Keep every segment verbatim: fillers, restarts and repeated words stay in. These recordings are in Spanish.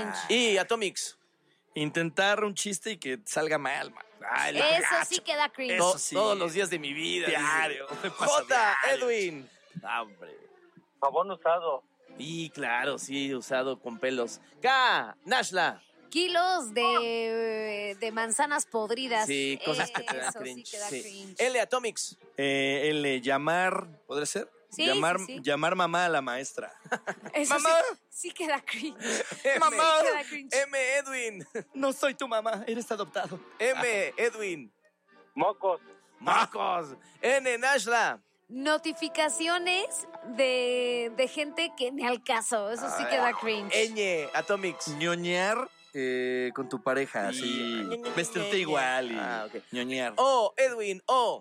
cringe. Y Atomics. Intentar un chiste y que salga mal, man. Ay, lo Eso gacho. sí queda cringe. Eso To- sí. Todos los días de mi vida. Diario. dice. me pasa J. diario. Edwin. Ah, hombre. Jabón usado. Y claro, sí, usado con pelos. K. Nashla. Kilos de, de manzanas podridas. Sí, cosas que te dan Eso cringe. sí queda Sí. cringe. L. Atomics. Eh, el eh, llamar, ¿podría ser? Sí, llamar, sí, sí. llamar mamá a la maestra. Eso Mamá. sí, sí queda cringe. Mamá. Sí queda cringe. M. Edwin. No soy tu mamá, eres adoptado. M. Edwin. Mocos. Marcos. N. Nashla. Notificaciones de, de gente que ni al caso. Eso sí queda cringe. Ñ. Atomics. Ñoñar eh, con tu pareja, así. Vestirte igual y Ah, ok. ñoñar. O. Edwin. O.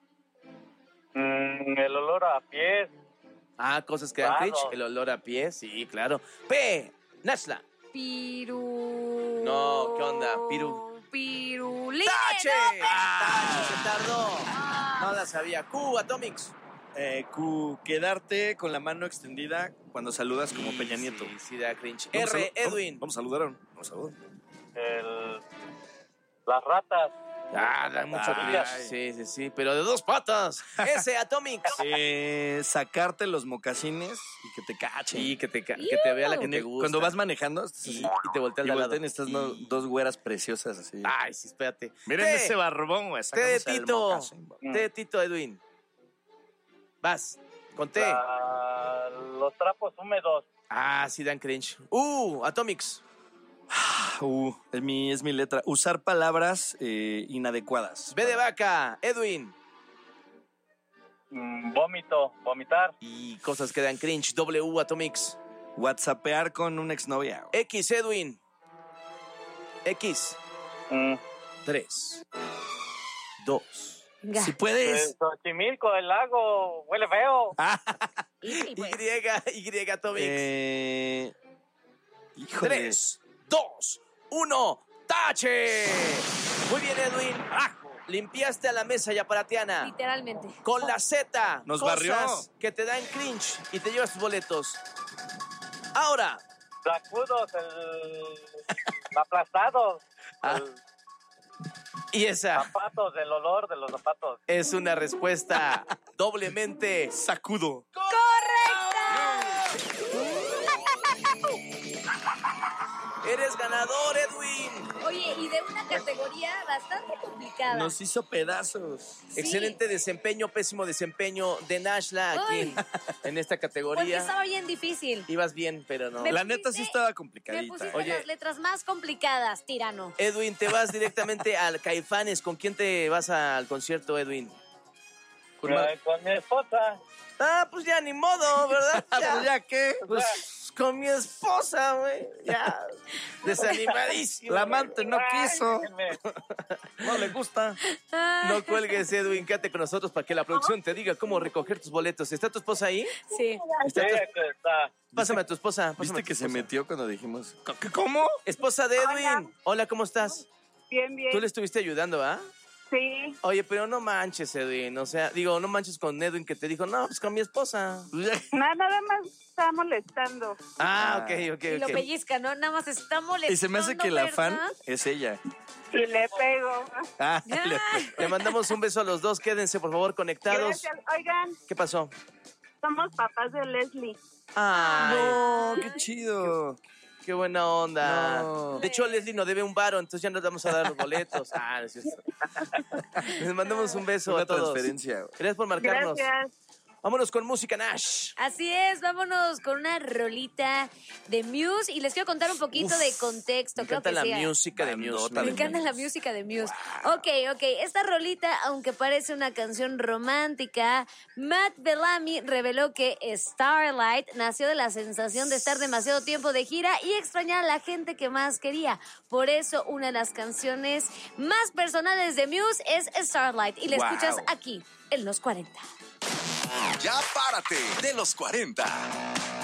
Mm, el olor a pies. Ah, cosas que dan Claro. cringe. El olor a pie, sí, claro. P. Nashla. Piru. No, ¿qué onda? Piru. Piruline. ¡Tache! No, ¡Tache! Se tardó. No la sabía. Q. Atomics. Eh, Q, quedarte con la mano extendida cuando saludas como Peña Nieto. Sí, sí, da cringe. Vamos a R. salu- Edwin. Vamos a saludar. Vamos a saludar. El, las ratas. Ah, da mucho Ay. cringe. Sí, sí, sí. Pero de dos patas. S. Atomics. Eh, sacarte los mocasines y que te cachen. Sí, que te, ca- que te vea la que te gusta. Cuando vas manejando, estás Y, así, y te voltea al y de al lado. voltean estas no- Y- dos güeras preciosas así. Ay, sí, espérate. Miren T. ese barbón, güey. T de sacándose el Tito. mocasín, güey. T de Tito, Edwin. Vas. Con T. La- los trapos húmedos. Ah, sí, dan cringe. Uh, Atomics. Uh, es mi, es mi letra. Usar palabras eh, inadecuadas. B de vaca. Edwin. Mm, vómito. Vomitar. Y cosas que dan cringe. W. Atomics. Whatsappear con una exnovia. güey. X. Edwin. X. Mm, Tres. Dos. Venga. Si pues, puedes. Xochimilco, el lago. Huele feo. Y- y pues, Y. Y. Atomics. Eh, híjole. Tres. Dos. Uno. ¡Tache! Muy bien, Edwin. Limpiaste a la mesa yaparatiana. literalmente. Con la Z. Nos cosas barrió. que te dan cringe y te llevas tus boletos. Ahora. Sacudos, el aplastados. Ah. El Y esa zapatos, el olor de los zapatos. es una respuesta doblemente. Sacudo. Eres ganador, Edwin. Oye, y de una categoría bastante complicada. Nos hizo pedazos. Sí. Excelente desempeño, pésimo desempeño de Nashla aquí en, Ay. en esta Porque categoría. estaba bien difícil. Ibas bien, pero no. Me La pusiste- neta sí estaba Me complicadita. pusiste Oye. las letras más complicadas, tirano. Edwin, te vas directamente al Caifanes. ¿Con quién te vas al concierto, Edwin? Con ma- Eh, con mi esposa. Ah, pues ya ni modo, ¿verdad? Ah, pues, ¿ya qué? Pues con mi esposa, güey. Ya. Desanimadísimo. La amante no Ay, quiso. déjenme. No le gusta. No cuelgues, Edwin. Quédate con nosotros para que la producción te diga cómo recoger tus boletos. ¿Está tu esposa ahí? Sí. ¿Está Sí, tu- aquí está. Pásame a tu esposa. pásame a ¿Viste tu que se esposa. metió cuando dijimos? ¿Qué- ¿Cómo? Esposa de Edwin. Hola, ¿cómo estás? Bien, bien. Tú le estuviste ayudando, ¿ah? Sí. Oye, pero no manches, Edwin. O sea, digo, no manches con Edwin que te dijo, no, pues con mi esposa. Nada, nada más está molestando. Ah, ok, ok, Y lo ok. pellizca, ¿no? Nada más está molestando. Y se me hace que la fan ¿verdad? es ella. Y le pego. Ah, le- Ay, Le mandamos un beso a los dos. Quédense, por favor, conectados. Gracias. Oigan, ¿Qué pasó? somos papás de Leslie. Ay, no, qué chido. qué buena onda. No. De hecho, Leslie nos debe un varo, entonces ya nos vamos a dar los boletos. Ah, no es cierto. Les mandamos un beso Una a todos. transferencia. güey. Gracias por marcarnos. Gracias. Vámonos con música, Nash. Así es, vámonos con una rolita de Muse y les quiero contar un poquito Uf, de contexto. Me Creo encanta que la sí. música de Muse. Bandota Me de encanta Muse. la música de Muse. Ok, ok. Esta rolita, aunque parece una canción romántica, Matt Bellamy reveló que Starlight nació de la sensación de estar demasiado tiempo de gira y extrañar a la gente que más quería. Por eso, una de las canciones más personales de Muse es Starlight. Y la Wow. escuchas aquí, en los cuarenta. Ya párate de los cuarenta.